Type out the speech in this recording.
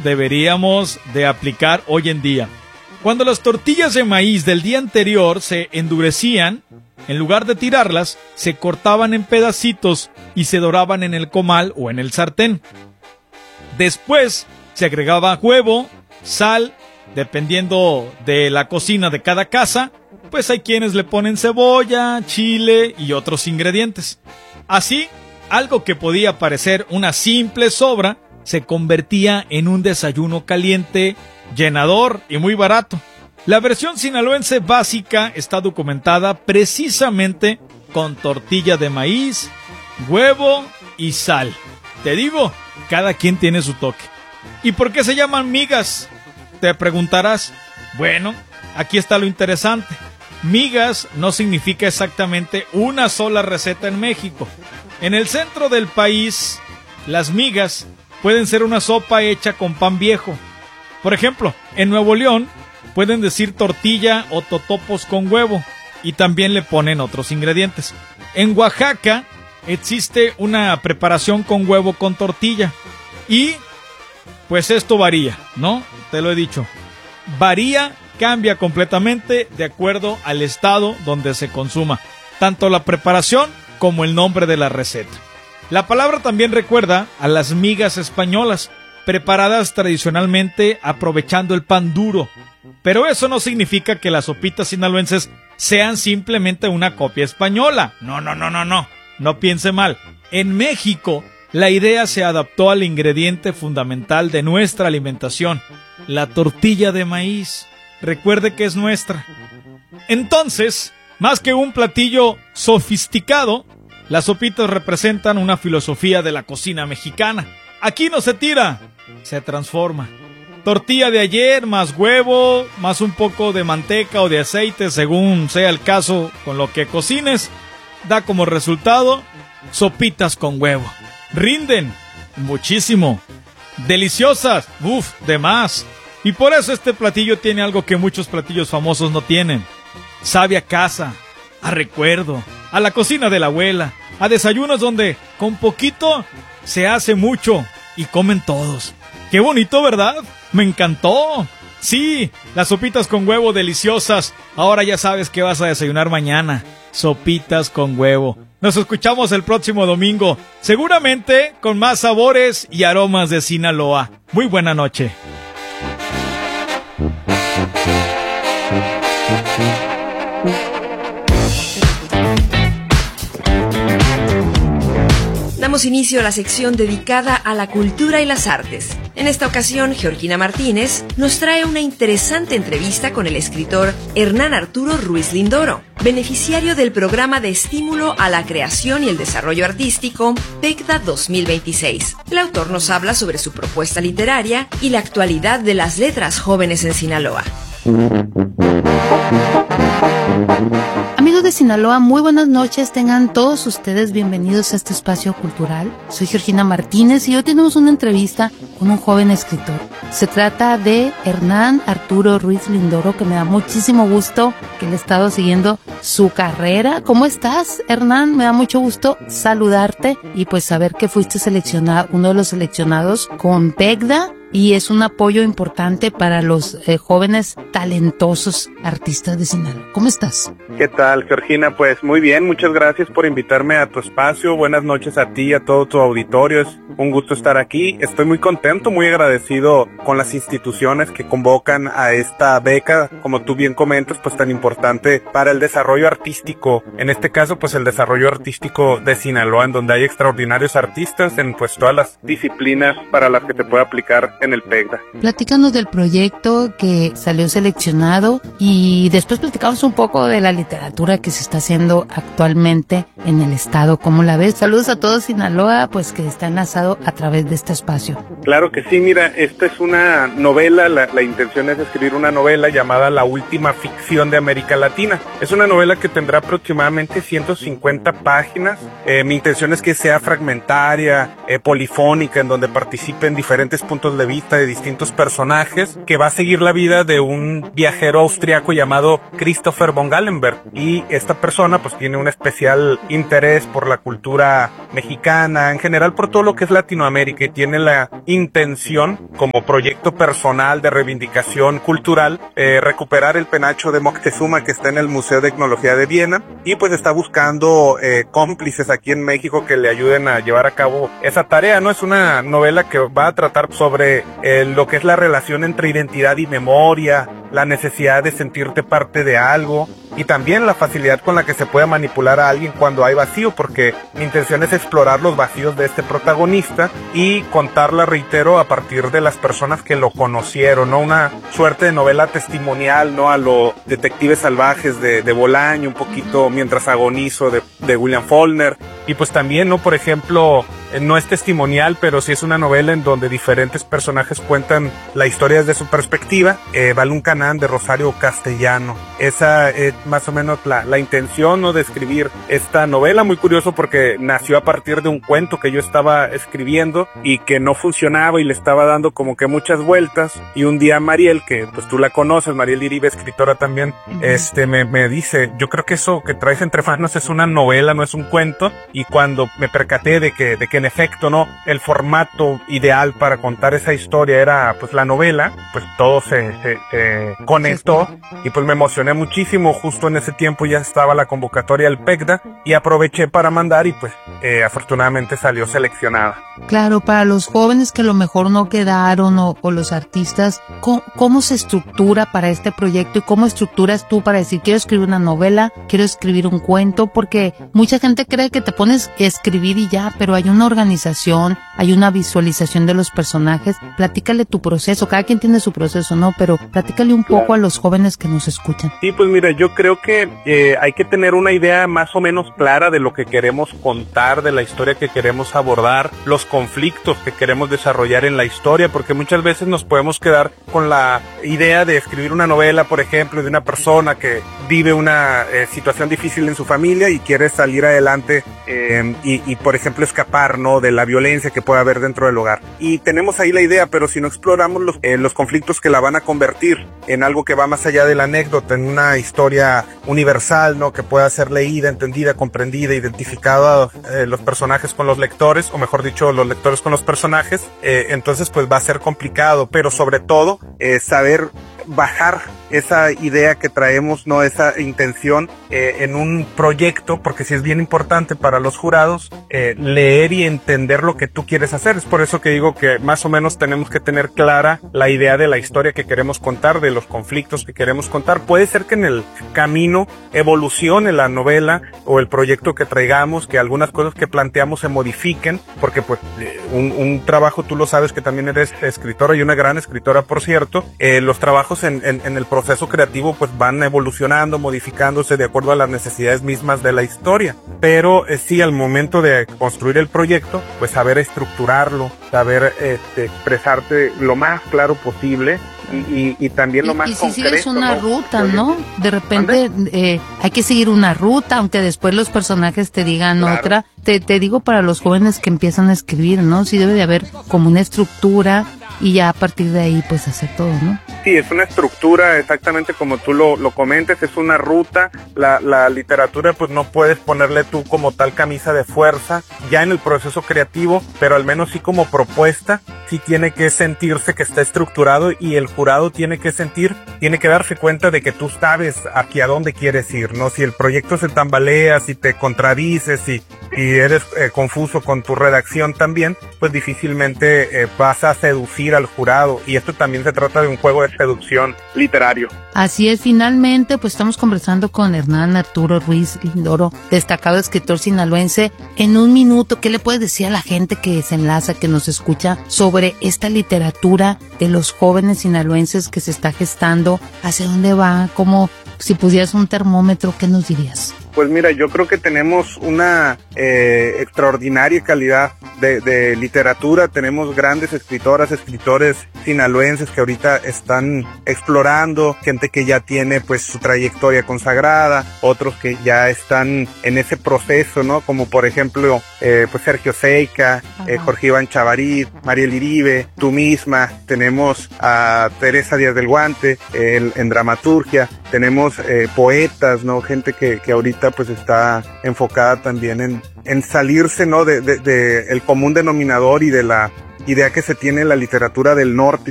deberíamos de aplicar hoy en día. Cuando las tortillas de maíz del día anterior se endurecían, en lugar de tirarlas, se cortaban en pedacitos y se doraban en el comal o en el sartén. Después se agregaba huevo, sal, dependiendo de la cocina de cada casa, pues hay quienes le ponen cebolla, chile y otros ingredientes. Así, algo que podía parecer una simple sobra, se convertía en un desayuno caliente, llenador y muy barato. La versión sinaloense básica está documentada precisamente con tortilla de maíz, huevo y sal. Te digo, cada quien tiene su toque. ¿Y por qué se llaman migas? Te preguntarás. Bueno, aquí está lo interesante. Migas no significa exactamente una sola receta en México. En el centro del país, las migas pueden ser una sopa hecha con pan viejo. Por ejemplo, en Nuevo León pueden decir tortilla o totopos con huevo y también le ponen otros ingredientes. En Oaxaca existe una preparación con huevo con tortilla y pues esto varía, ¿no? Te lo he dicho. Varía, cambia completamente de acuerdo al estado donde se consuma, tanto la preparación como el nombre de la receta. La palabra también recuerda a las migas españolas, preparadas tradicionalmente aprovechando el pan duro. Pero eso no significa que las sopitas sinaloenses sean simplemente una copia española. No piense mal. En México, la idea se adaptó al ingrediente fundamental de nuestra alimentación, la tortilla de maíz. Recuerde que es nuestra. Entonces, más que un platillo sofisticado, las sopitas representan una filosofía de la cocina mexicana. Aquí no se tira, se transforma. Tortilla de ayer, más huevo, más un poco de manteca o de aceite, según sea el caso con lo que cocines, da como resultado sopitas con huevo. Rinden muchísimo, deliciosas, de más. Y por eso este platillo tiene algo que muchos platillos famosos no tienen. Sabe a casa, a recuerdo, a la cocina de la abuela, a desayunos donde con poquito se hace mucho y comen todos. ¡Qué bonito, ¿verdad? ¡Me encantó! Sí, las sopitas con huevo deliciosas. Ahora ya sabes qué vas a desayunar mañana. Sopitas con huevo. Nos escuchamos el próximo domingo, seguramente con más sabores y aromas de Sinaloa. Muy buena noche. Damos inicio a la sección dedicada a la cultura y las artes. En esta ocasión, Georgina Martínez nos trae una interesante entrevista con el escritor Hernán Arturo Ruiz Lindoro, beneficiario del programa de estímulo a la creación y el desarrollo artístico PECDA 2026. El autor nos habla sobre su propuesta literaria y la actualidad de las letras jóvenes en Sinaloa. Amigos de Sinaloa, muy buenas noches, tengan todos ustedes bienvenidos a este espacio cultural. Soy Georgina Martínez y hoy tenemos una entrevista con un joven escritor. Se trata de Hernán Arturo Ruiz Lindoro, que me da muchísimo gusto que le he estado siguiendo su carrera. ¿Cómo estás, Hernán? Me da mucho gusto saludarte y pues saber que fuiste seleccionado, uno de los seleccionados con PECDA. Y es un apoyo importante para los jóvenes talentosos artistas de Sinaloa. ¿Cómo estás? ¿Qué tal, Georgina? Pues muy bien, muchas gracias por invitarme a tu espacio. Buenas noches a ti y a todo tu auditorio. Es un gusto estar aquí. Estoy muy contento, muy agradecido con las instituciones que convocan a esta beca, como tú bien comentas, pues tan importante para el desarrollo artístico. En este caso, pues el desarrollo artístico de Sinaloa, en donde hay extraordinarios artistas en pues todas las disciplinas para las que te puede aplicar en el PECDA. Platícanos del proyecto que salió seleccionado y después platicamos un poco de la literatura que se está haciendo actualmente en el estado. ¿Cómo la ves? Saludos a todos Sinaloa, pues que está enlazado a través de este espacio. Claro que sí, mira, esta es una novela, la intención es escribir una novela llamada La Última Ficción de América Latina. Es una novela que tendrá aproximadamente 150 páginas. Mi intención es que sea fragmentaria, polifónica, en donde participen diferentes puntos de vista de distintos personajes, que va a seguir la vida de un viajero austriaco llamado Christopher von Gallenberg. Y esta persona pues tiene un especial interés por la cultura mexicana, en general por todo lo que es Latinoamérica, y tiene la intención, como proyecto personal de reivindicación cultural, recuperar el penacho de Moctezuma que está en el Museo de Etnología de Viena, y pues está buscando cómplices aquí en México que le ayuden a llevar a cabo esa tarea, ¿no? Es una novela que va a tratar sobre lo que es la relación entre identidad y memoria, la necesidad de sentirte parte de algo, y también la facilidad con la que se puede manipular a alguien cuando hay vacío, porque mi intención es explorar los vacíos de este protagonista y contarla, reitero, a partir de las personas que lo conocieron, ¿no? Una suerte de novela testimonial, ¿no? A lo Detectives Salvajes de Bolaño, un poquito Mientras agonizo de William Faulkner. Y pues también, ¿no? Por ejemplo, no es testimonial, pero sí es una novela en donde diferentes personajes cuentan la historia desde su perspectiva. Balún Canán de Rosario Castellano. Esa es más o menos la intención, ¿no? De escribir esta novela. Muy curioso porque nació a partir de un cuento que yo estaba escribiendo y que no funcionaba y le estaba dando como que muchas vueltas. Y un día Mariel, que pues tú la conoces, Mariel Iribe, escritora también, me dice, yo creo que eso que traes entre manos es una novela, no es un cuento. Y cuando me percaté de que en efecto, ¿no? El formato ideal para contar esa historia era pues la novela, pues todo se conectó, y pues me emocioné muchísimo. Justo en ese tiempo ya estaba la convocatoria al PECDA y aproveché para mandar, y pues afortunadamente salió seleccionada. Claro, para los jóvenes que a lo mejor no quedaron o los artistas, ¿cómo se estructura para este proyecto y cómo estructuras tú para decir quiero escribir una novela, quiero escribir un cuento? Porque mucha gente cree que te pones a escribir y ya, pero hay una organización, hay una visualización de los personajes. Platícale tu proceso, cada quien tiene su proceso, ¿no? Pero platícale un poco a los jóvenes que nos escuchan. Sí, pues mira, yo creo que hay que tener una idea más o menos clara de lo que queremos contar, de la historia que queremos abordar, los conflictos que queremos desarrollar en la historia, porque muchas veces nos podemos quedar con la idea de escribir una novela, por ejemplo, de una persona que vive una situación difícil en su familia y quiere salir adelante y por ejemplo escapar, ¿no? De la violencia que puede haber dentro del hogar. Y tenemos ahí la idea, pero si no exploramos los conflictos que la van a convertir en algo que va más allá de la anécdota, en una historia universal, ¿no? Que pueda ser leída, entendida, comprendida, identificada los personajes con los lectores, o mejor dicho, los lectores con los personajes, entonces pues va a ser complicado, pero sobre todo saber bajar esa idea que traemos, no esa intención en un proyecto, porque sí es bien importante para los jurados leer y entender lo que tú quieres hacer. Es por eso que digo que más o menos tenemos que tener clara la idea de la historia que queremos contar, de los conflictos que queremos contar. Puede ser que en el camino evolucione la novela o el proyecto que traigamos, que algunas cosas que planteamos se modifiquen, porque pues un trabajo, tú lo sabes que también eres escritora y una gran escritora, por cierto, los trabajos en el proceso creativo pues van evolucionando, modificándose de acuerdo a las necesidades mismas de la historia, pero sí, al momento de construir el proyecto, pues saber estructurarlo, saber expresarte lo más claro posible y también lo más concreto. Y si sigues una ruta, ¿no? De repente hay que seguir una ruta, aunque después los personajes te digan otra. Te digo para los jóvenes que empiezan a escribir, ¿no? Sí debe de haber como una estructura y ya a partir de ahí pues hacer todo, ¿no? Sí, es una estructura exactamente como tú lo comentes, es una ruta. La literatura pues no puedes ponerle tú como tal camisa de fuerza ya en el proceso creativo, pero al menos sí como propuesta, sí tiene que sentirse que está estructurado, y el jurado tiene que darse cuenta de que tú sabes hacia dónde quieres ir, ¿no? Si el proyecto se tambalea, si te contradices, si eres confuso con tu redacción también, pues difícilmente vas a seducir al jurado, y esto también se trata de un juego de seducción literario. Así es, finalmente pues estamos conversando con Hernán Arturo Ruiz Lindoro, destacado escritor sinaloense. En un minuto, ¿qué le puedes decir a la gente que se enlaza, que nos escucha, sobre esta literatura de los jóvenes sinaloenses que se está gestando? ¿Hacia dónde va? ¿Cómo, si pusieras un termómetro, qué nos dirías? Pues mira, yo creo que tenemos una extraordinaria calidad de literatura. Tenemos grandes escritoras, escritores sinaloenses que ahorita están explorando, gente que ya tiene pues su trayectoria consagrada, otros que ya están en ese proceso, ¿no? Como por ejemplo pues Sergio Seica, Jorge Iván Chavarit, Mariel Iribe, tú misma. Tenemos a Teresa Díaz del Guante en dramaturgia. Tenemos poetas, ¿no? Gente que ahorita pues está enfocada también en salirse, ¿no? de el común denominador y de la idea que se tiene en la literatura del norte